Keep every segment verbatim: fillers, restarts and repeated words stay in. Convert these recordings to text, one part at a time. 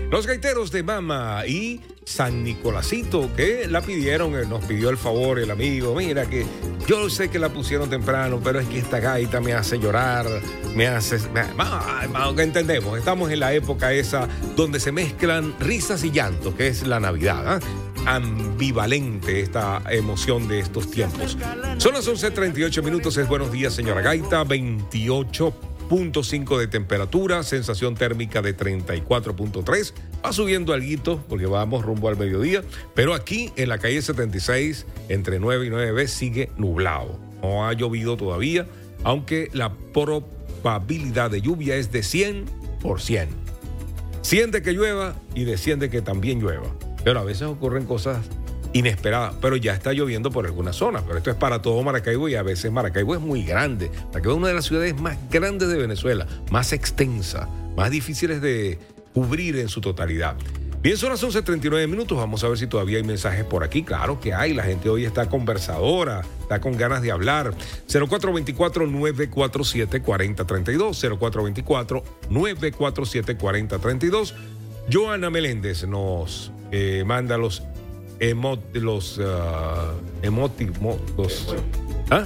Los gaiteros de Mama y San Nicolásito, que la pidieron, nos pidió el favor el amigo. Mira que yo sé que la pusieron temprano, pero es que esta gaita me hace llorar, me hace... Me, entendemos, estamos en la época esa donde se mezclan risas y llantos, que es la Navidad, ¿eh? Ambivalente esta emoción de estos tiempos. Son las once treinta y ocho minutos, es buenos días, señora Gaita, veintiocho punto cinco de temperatura, sensación térmica de treinta y cuatro punto tres, va subiendo alguito porque vamos rumbo al mediodía, pero aquí en la calle setenta y seis, entre nueve y nueve B, sigue nublado. No ha llovido todavía, aunque la probabilidad de lluvia es de cien por ciento. cien de que llueva y de cien de que también llueva. Pero a veces ocurren cosas inesperadas, pero ya está lloviendo por algunas zonas. Pero esto es para todo Maracaibo y a veces Maracaibo es muy grande. Maracaibo es una de las ciudades más grandes de Venezuela, más extensa, más difíciles de cubrir en su totalidad. Bien, son las once treinta y nueve minutos. Vamos a ver si todavía hay mensajes por aquí. Claro que hay. La gente hoy está conversadora, está con ganas de hablar. cero cuatro dos cuatro, nueve cuatro siete, cuatro cero tres dos. cero cuatro dos cuatro, nueve cuatro siete, cuatro cero tres dos. Joana Meléndez nos eh, manda los emot, los uh, emoti, mo, los ¿ah?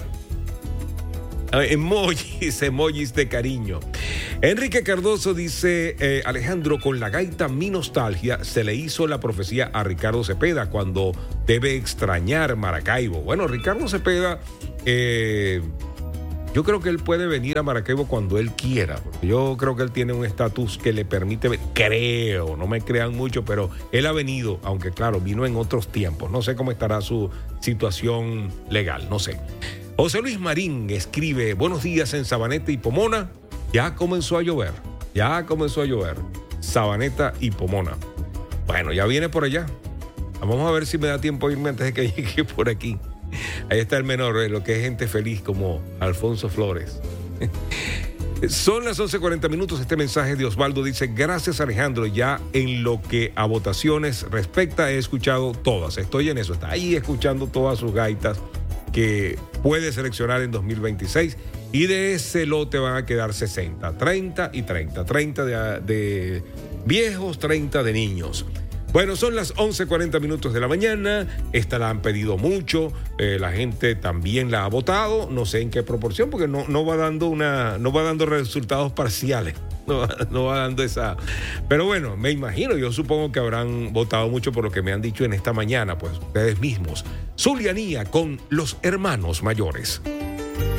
emojis, emojis de cariño. Enrique Cardoso dice, eh, Alejandro, con la gaita mi nostalgia se le hizo la profecía a Ricardo Cepeda cuando debe extrañar Maracaibo. Bueno, Ricardo Cepeda, eh, yo creo que él puede venir a Maracaibo cuando él quiera, porque yo creo que él tiene un estatus que le permite, creo, no me crean mucho, pero él ha venido, aunque claro, vino en otros tiempos. No sé cómo estará su situación legal, no sé. José Luis Marín escribe, buenos días en Sabaneta y Pomona. Ya comenzó a llover, ya comenzó a llover. Sabaneta y Pomona. Bueno, ya viene por allá. Vamos a ver si me da tiempo a irme antes de que llegue por aquí. Ahí está el menor, lo que es gente feliz como Alfonso Flores. Son las once cuarenta minutos. Este mensaje de Osvaldo dice, gracias Alejandro, ya en lo que a votaciones respecta he escuchado todas. Estoy en eso, está ahí escuchando todas sus gaitas que puede seleccionar en dos mil veintiséis. Y de ese lote van a quedar sesenta, treinta y treinta. treinta de, de viejos, treinta de niños. Bueno, son las once cuarenta minutos de la mañana. Esta la han pedido mucho. Eh, la gente también la ha votado. No sé en qué proporción, porque no, no va dando una, no va dando resultados parciales. No, no va dando esa. Pero bueno, me imagino, yo supongo que habrán votado mucho por lo que me han dicho en esta mañana, pues ustedes mismos. Zulianía con los hermanos mayores.